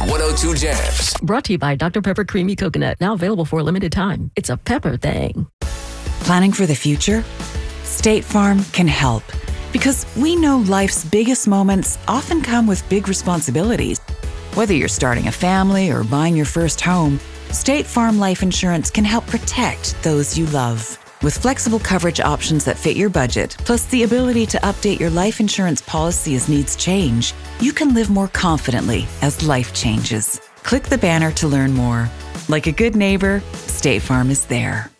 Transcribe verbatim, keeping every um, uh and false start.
one oh two Jams. Brought to you by Doctor Pepper Creamy Coconut. Now available for a limited time. It's a pepper thing. Planning for the future? State Farm can help. Because we know life's biggest moments often come with big responsibilities. Whether you're starting a family or buying your first home, State Farm Life Insurance can help protect those you love. With flexible coverage options that fit your budget, plus the ability to update your life insurance policy as needs change, you can live more confidently as life changes. Click the banner to learn more. Like a good neighbor, State Farm is there.